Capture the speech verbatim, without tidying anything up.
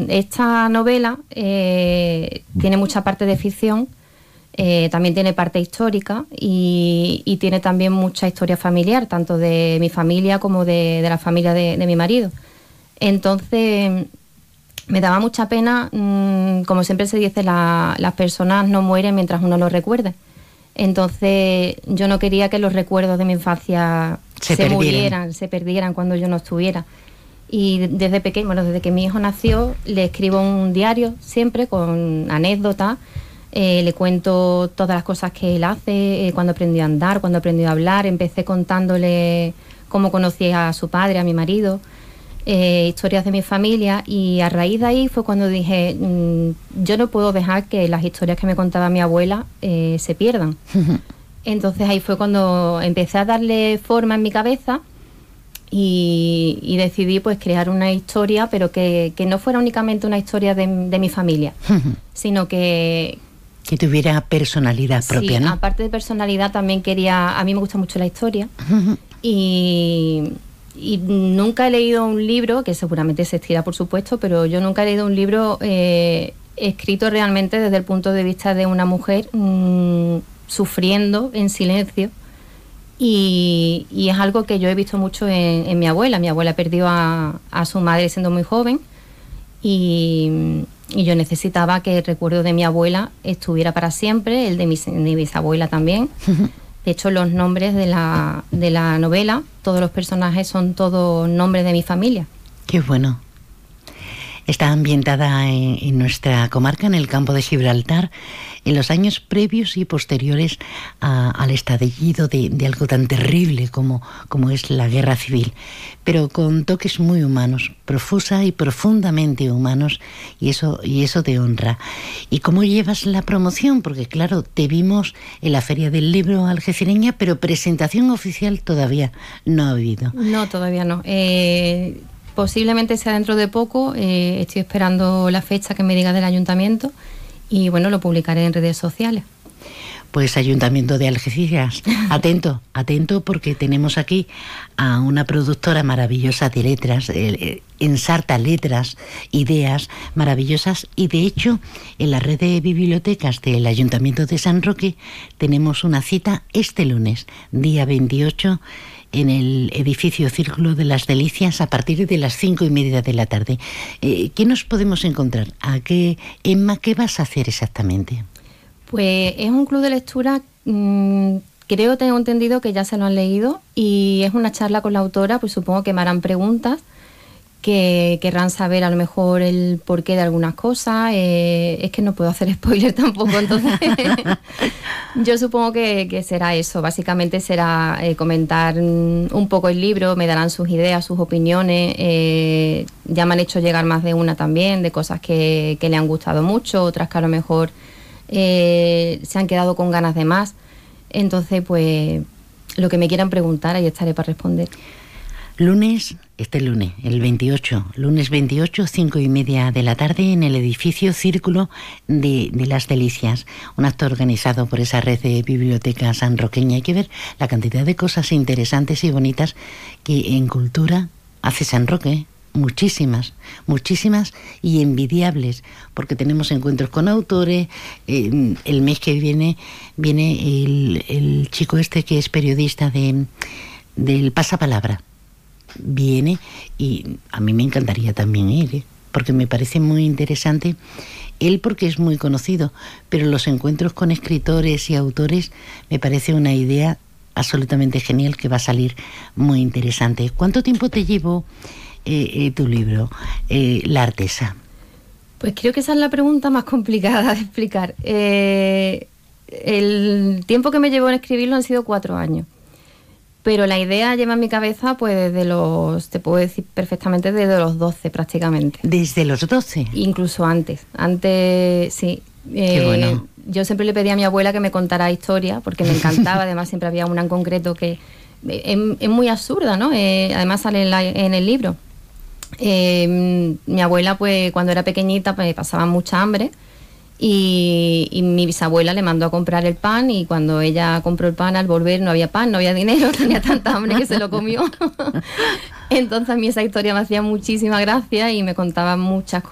esta novela eh, tiene mucha parte de ficción, eh, también tiene parte histórica y, y tiene también mucha historia familiar, tanto de mi familia como de, de la familia de, de mi marido. Entonces me daba mucha pena, mmm, como siempre se dice, la, las personas no mueren mientras uno los recuerde. Entonces yo no quería que los recuerdos de mi infancia se, se murieran, se perdieran cuando yo no estuviera. Y desde pequeño, bueno, desde que mi hijo nació, le escribo un diario siempre con anécdotas, eh, le cuento todas las cosas que él hace, eh, cuando aprendió a andar, cuando aprendió a hablar. Empecé contándole cómo conocí a su padre, a mi marido, eh, historias de mi familia, y a raíz de ahí fue cuando dije, mmm, yo no puedo dejar que las historias que me contaba mi abuela eh, se pierdan. Entonces ahí fue cuando empecé a darle forma en mi cabeza y, y decidí pues crear una historia, pero que, que no fuera únicamente una historia de, de mi familia, sino que... Que tuviera personalidad propia, sí, ¿no? Aparte de personalidad también quería... A mí me gusta mucho la historia y... Y nunca he leído un libro, que seguramente existirá por supuesto, pero yo nunca he leído un libro eh, escrito realmente desde el punto de vista de una mujer mmm, sufriendo en silencio, y, y es algo que yo he visto mucho en, en mi abuela. Mi abuela perdió a, a su madre siendo muy joven y, y yo necesitaba que el recuerdo de mi abuela estuviera para siempre, el de mi, de mi bisabuela también. De hecho, los nombres de la, de la novela, todos los personajes son todos nombres de mi familia. Qué bueno. Está ambientada en, en nuestra comarca, en el campo de Gibraltar, en los años previos y posteriores a, al estallido de, de algo tan terrible como, como es la guerra civil, pero con toques muy humanos, profusa y profundamente humanos, y eso, y eso te honra. ¿Y cómo llevas la promoción? Porque claro, te vimos en la Feria del Libro algecireña, pero presentación oficial todavía no ha habido. No, todavía no. Eh... Posiblemente sea dentro de poco, eh, estoy esperando la fecha que me diga del ayuntamiento y bueno, lo publicaré en redes sociales. Pues Ayuntamiento de Algeciras, atento, atento, porque tenemos aquí a una productora maravillosa de letras, eh, ensarta letras, ideas maravillosas, y de hecho en la red de bibliotecas del Ayuntamiento de San Roque tenemos una cita este lunes, día veintiocho, en el edificio Círculo de las Delicias a partir de las cinco y media de la tarde. Eh, ¿Qué nos podemos encontrar? ¿A qué, Emma, qué vas a hacer exactamente? Pues es un club de lectura, mmm, creo, tengo entendido que ya se lo han leído, y es una charla con la autora, pues supongo que me harán preguntas que querrán saber a lo mejor el porqué de algunas cosas. Eh, es que no puedo hacer spoiler tampoco, entonces yo supongo que, que será eso. Básicamente será eh, comentar un poco el libro, me darán sus ideas, sus opiniones. Eh, ya me han hecho llegar más de una también, de cosas que, que le han gustado mucho, otras que a lo mejor eh, se han quedado con ganas de más. Entonces, pues, lo que me quieran preguntar, ahí estaré para responder. Lunes, este lunes, el veintiocho, lunes veintiocho, cinco y media de la tarde, en el edificio Círculo de, de las Delicias, un acto organizado por esa red de bibliotecas sanroqueña. Hay que ver la cantidad de cosas interesantes y bonitas que en cultura hace San Roque, muchísimas, muchísimas y envidiables, porque tenemos encuentros con autores. Eh, el mes que viene viene el, el chico este que es periodista de, del Pasapalabra. Viene, y a mí me encantaría también ir, ¿eh? Porque me parece muy interesante él, porque es muy conocido, pero los encuentros con escritores y autores me parece una idea absolutamente genial que va a salir muy interesante. ¿Cuánto tiempo te llevó eh, eh, tu libro, eh, La Artesa? Pues creo que esa es la pregunta más complicada de explicar. Eh, el tiempo que me llevó en escribirlo han sido cuatro años. Pero la idea lleva en mi cabeza, pues desde los, te puedo decir perfectamente, desde los doce prácticamente. ¿Desde los doce? Incluso antes. Antes, sí. Qué eh, bueno. Yo siempre le pedí a mi abuela que me contara historia, porque me encantaba. Además, siempre había una en concreto que es, es muy absurda, ¿no? Eh, además sale en, la, en el libro. Eh, mi abuela, pues cuando era pequeñita, pues pasaba mucha hambre. Y, y mi bisabuela le mandó a comprar el pan, y cuando ella compró el pan, al volver no había pan, no había dinero, tenía tanta hambre que se lo comió. Entonces a mí esa historia me hacía muchísima gracia y me contaba muchas cosas.